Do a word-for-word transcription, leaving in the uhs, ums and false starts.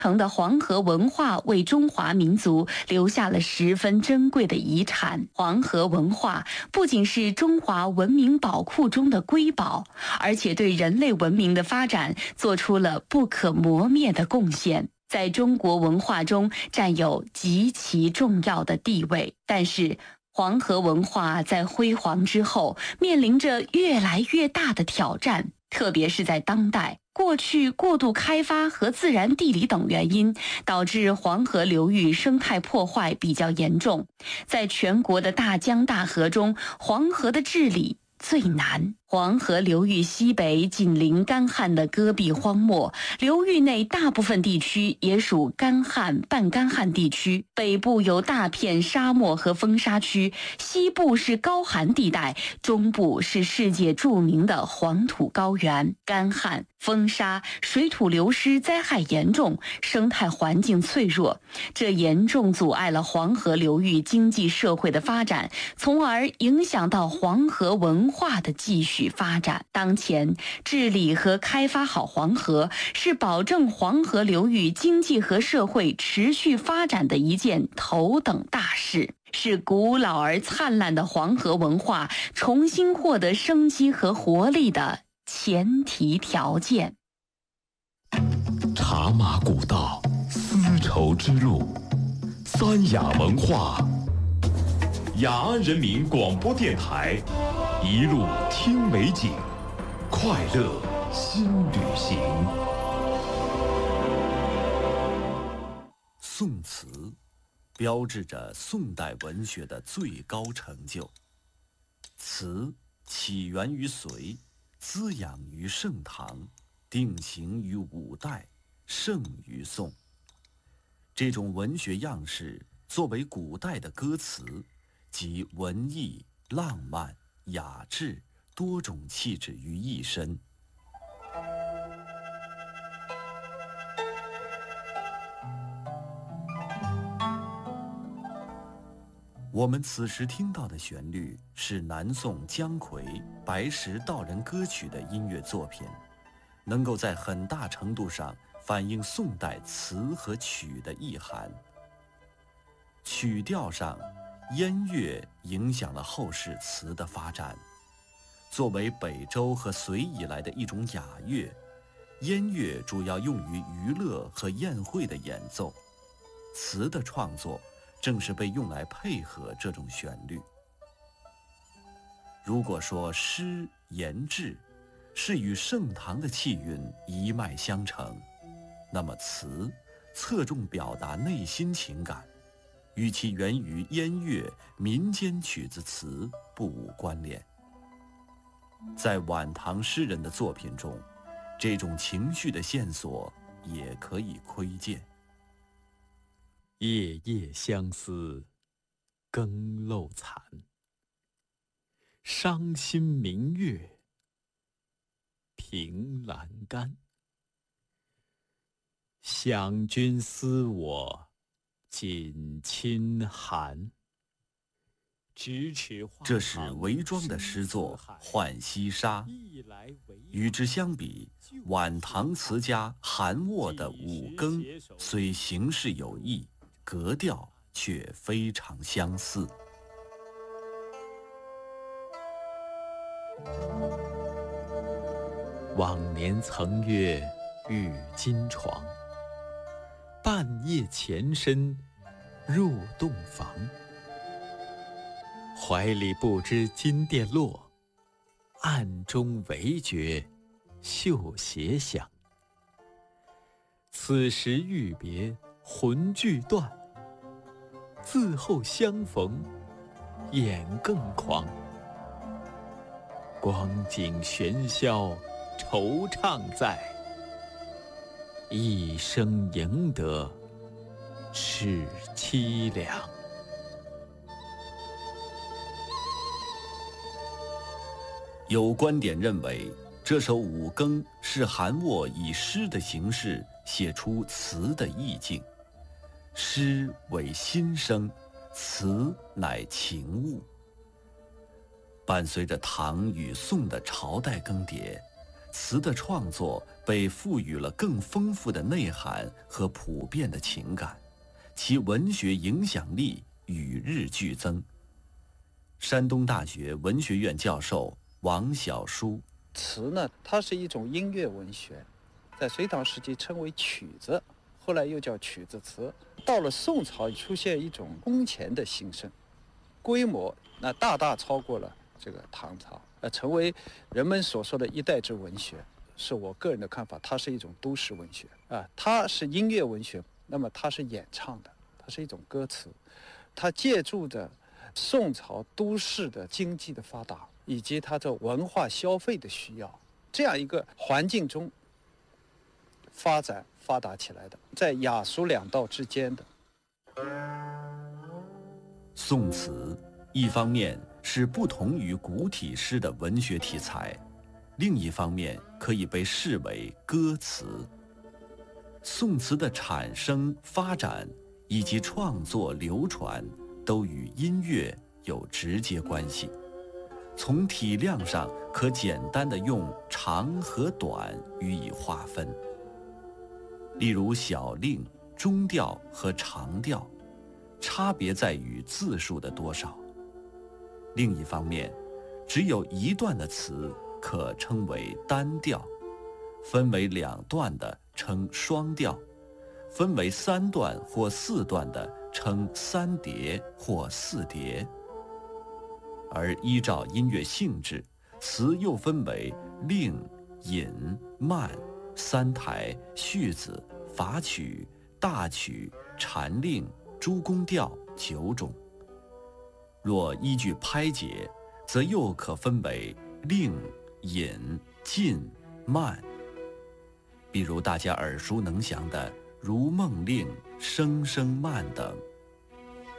成的黄河文化为中华民族留下了十分珍贵的遗产。黄河文化不仅是中华文明宝库中的瑰宝，而且对人类文明的发展做出了不可磨灭的贡献，在中国文化中占有极其重要的地位。但是黄河文化在辉煌之后，面临着越来越大的挑战，特别是在当代。过去过度开发和自然地理等原因，导致黄河流域生态破坏比较严重。在全国的大江大河中，黄河的治理最难。黄河流域西北紧邻干旱的戈壁荒漠，流域内大部分地区也属干旱、半干旱地区。北部有大片沙漠和风沙区，西部是高寒地带，中部是世界著名的黄土高原。干旱、风沙、水土流失灾害严重，生态环境脆弱，这严重阻碍了黄河流域经济社会的发展，从而影响到黄河文化的继续发展。当前治理和开发好黄河，是保证黄河流域经济和社会持续发展的一件头等大事，是古老而灿烂的黄河文化重新获得生机和活力的前提条件。 茶马古道，丝绸之路，三雅文化。雅安人民广播电台，一路听美景，快乐新旅行。 宋词标志着宋代文学的最高成就。词起源于隋，滋养于盛唐，定型于五代，盛于宋。这种文学样式作为古代的歌词，集文艺、浪漫、雅致多种气质于一身。我们此时听到的旋律是南宋姜夔《白石道人歌曲》的音乐作品，能够在很大程度上反映宋代词和曲的意涵。曲调上，燕乐影响了后世词的发展。作为北周和隋以来的一种雅乐，燕乐主要用于娱乐和宴会的演奏，词的创作正是被用来配合这种旋律。如果说诗言志是与盛唐的气韵一脉相承，那么词侧重表达内心情感，与其源于燕乐民间曲子词不无关联。在晚唐诗人的作品中，这种情绪的线索也可以窥见。 夜夜相思，更漏残。伤心明月，凭栏杆。想君思我，紧亲寒。 这是韦庄的诗作《浣溪沙》。与之相比，晚唐词家韩沃的《五更》虽形式有异，格调却非常相似。 往年曾约玉金床，半夜前身入洞房。怀里不知金殿落，暗中唯觉绣鞋响。此时欲别魂俱断，自后相逢眼更狂。光景喧嚣惆怅在，一生赢得是凄凉。 有观点认为，这首《五更》是韩沃以诗的形式写出词的意境。诗为心声，词乃情物。伴随着唐与宋的朝代更迭， 词的创作被赋予了更丰富的内涵和普遍的情感，其文学影响力与日俱增。山东大学文学院教授王小书： 词呢，它是一种音乐文学，在隋唐时期称为曲子，后来又叫曲子词。到了宋朝，出现一种宫前的兴盛，规模那大大超过了这个唐朝，呃，成为人们所说的一代之文学。是我个人的看法，它是一种都市文学啊，它是音乐文学，那么它是演唱的，它是一种歌词，它借助着宋朝都市的经济的发达，以及它的文化消费的需要，这样一个环境中发展发达起来的，在雅俗两道之间的。 宋词一方面是不同于古体诗的文学题材，另一方面可以被视为歌词。宋词的产生、发展以及创作、流传都与音乐有直接关系。从体量上可简单地用长和短予以划分。例如小令、中调和长调，差别在于字数的多少。另一方面，只有一段的词可称为单调，分为两段的称双调，分为三段或四段的称三叠或四叠。而依照音乐性质，词又分为令、引、慢、三台、序子、法曲、大曲、禅令、诸宫调九种。若依据拍节，则又可分为令、引、进、慢。比如大家耳熟能详的《如梦令》《声声慢》等。